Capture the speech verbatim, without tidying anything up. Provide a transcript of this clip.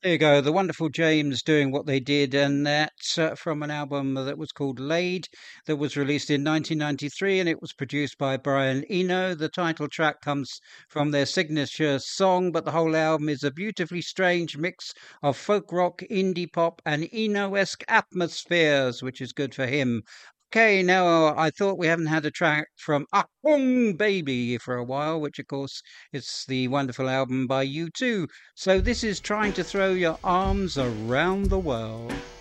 There you go, the wonderful James doing what they did, and that's uh, from an album that was called Laid, that was released in nineteen ninety-three, and it was produced by Brian Eno. The title track comes from their signature song, but the whole album is a beautifully strange mix of folk rock, indie pop, and Eno-esque atmospheres, which is good for him. Okay, now I thought we haven't had a track from Ahung Baby for a while, which of course is the wonderful album by U two. So this is Trying to Throw Your Arms Around the World.